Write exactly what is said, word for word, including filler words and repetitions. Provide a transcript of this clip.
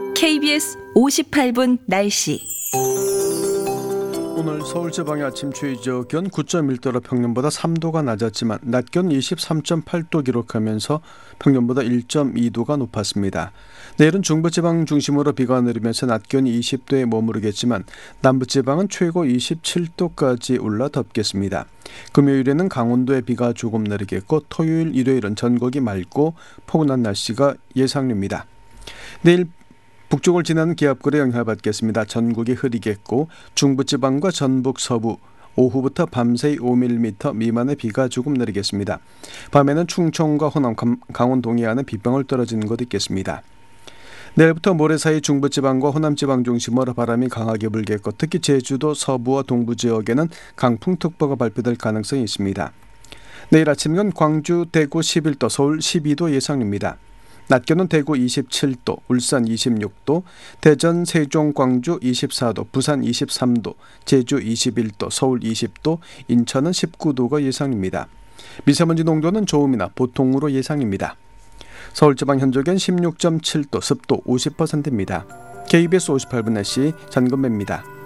케이비에스 오십팔 분 날씨. 오늘 서울 지방의 아침 최저 기온 구 점 일 도로 평년보다 삼 도가 낮았지만 낮 기온 이십삼 점 팔 도 기록하면서 평년보다 일 점 이 도가 높았습니다. 내일은 중부지방 중심으로 비가 내리면서 낮 기온이 이십 도에 머무르겠지만 남부지방은 최고 이십칠 도까지 올라 덥겠습니다. 금요일에는 강원도에 비가 조금 내리겠고 토요일, 일요일은 전국이 맑고 포근한 날씨가 예상됩니다. 내일 북쪽을 지나는 기압골의 영향을 받겠습니다. 전국이 흐리겠고 중부지방과 전북 서부 오후부터 밤사이 오 밀리미터 미만의 비가 조금 내리겠습니다. 밤에는 충청과 호남, 강원 동해안에 빗방울 떨어지는 곳 있겠습니다. 내일부터 모레 사이 중부지방과 호남지방 중심으로 바람이 강하게 불겠고 특히 제주도 서부와 동부 지역에는 강풍특보가 발표될 가능성이 있습니다. 내일 아침은 광주, 대구 십일 도, 서울 십이 도 예상입니다. 낮 기온은 대구 이십칠 도, 울산 이십육 도, 대전, 세종, 광주 이십사 도, 부산 이십삼 도, 제주 이십일 도, 서울 이십 도, 인천은 십구 도가 예상입니다. 미세먼지 농도는 좋음이나 보통으로 예상입니다. 서울지방 현재 기온 십육 점 칠 도, 습도 오십 퍼센트입니다. 케이비에스 오십팔 분 날씨 전금배입니다.